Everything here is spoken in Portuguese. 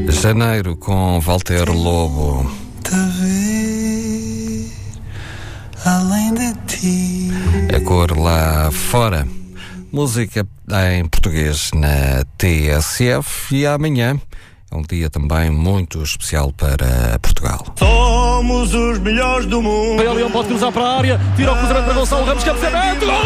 Janeiro com Walter Lobo. Além de ti. A cor lá fora. Música em português na TSF. E amanhã é um dia também muito especial para Portugal. Somos os melhores do mundo. Leão pode cruzar para a área, tira o cruzamento para Gonçalo Ramos, cabeceamento, gol!